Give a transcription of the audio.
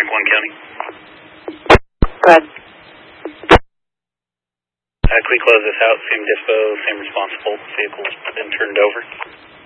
Franklin County. Go ahead. Can we close this out? Same dispo, same responsible vehicles been turned over.